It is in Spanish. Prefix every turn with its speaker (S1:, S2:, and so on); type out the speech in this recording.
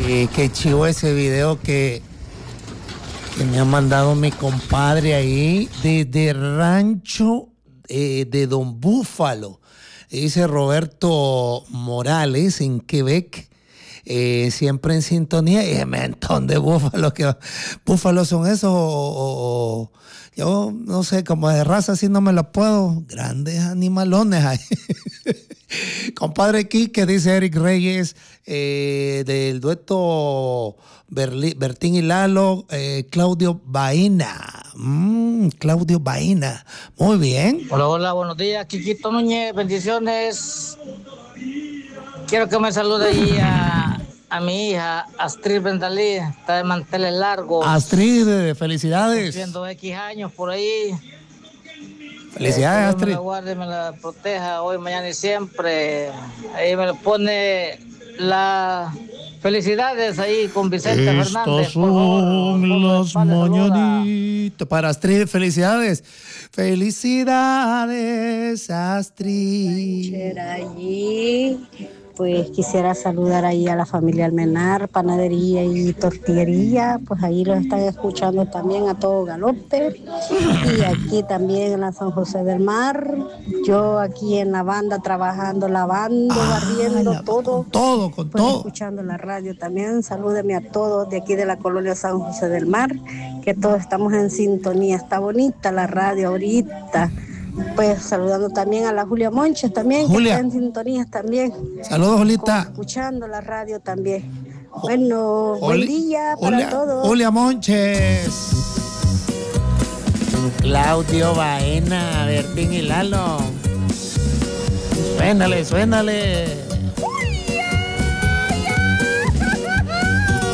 S1: Qué chivo ese video que me ha mandado mi compadre ahí desde Rancho de Don Búfalo. Dice Roberto Morales en Quebec. Siempre en sintonía y un montón de búfalos. ¿Búfalos son esos o yo no sé, como de raza así no me lo puedo? Grandes animalones ahí. Compadre Quique, dice Eric Reyes, del dueto Bertín y Lalo, Claudio Baena. Claudio Baena. Muy bien.
S2: Hola, hola, buenos días, Quiquito Núñez, bendiciones. Quiero que me salude ahí a mi hija Astrid Bendalí, está de manteles largos.
S1: Astrid, felicidades.
S2: Cumpliendo X años por ahí.
S1: Felicidades, Astrid.
S2: Me la guarde, me la proteja hoy, mañana y siempre. Ahí me lo pone las felicidades ahí con Vicente Fernández.
S1: Estas son las mañanitas. Para Astrid, felicidades. Felicidades, Astrid.
S3: Allí, pues quisiera saludar ahí a la familia Almenar, panadería y tortillería, pues ahí los están escuchando también a todo galope. Y aquí también en la San José del Mar, yo aquí en la banda trabajando, lavando, barriendo, todo.
S1: Con
S3: pues
S1: todo.
S3: Escuchando la radio también, salúdeme a todos de aquí de la colonia San José del Mar, que todos estamos en sintonía, está bonita la radio ahorita. Pues saludando también a la Julia Monches también, Julia, que está en sintonía también.
S1: Saludos, Julita.
S3: Escuchando la radio también. Bueno, buen día para todos.
S1: Julia Monches. Claudio Baena, Bertín y Lalo. Suénale.